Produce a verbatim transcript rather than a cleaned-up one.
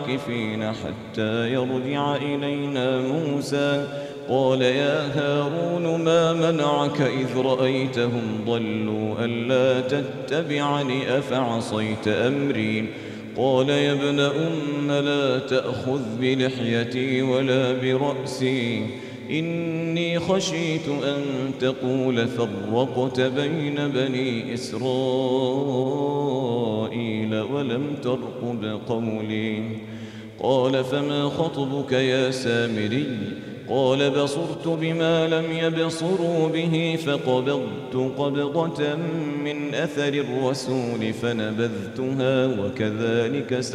عاكفين حتى يرجع إلينا موسى. قال يا هارون ما منعك إذ رأيتهم ضلوا ألا تتبعني أفعصيت أمري؟ قال يا ابن أم لا تأخذ بلحيتي ولا برأسي، إني خشيت أن تقول فرقت بين بني إسرائيل ولم ترقب قولي. قال فما خطبك يا سامري؟ قال بصرت بما لم يبصروا به فقبضت قبضة من أثر الرسول فنبذتها وكذلك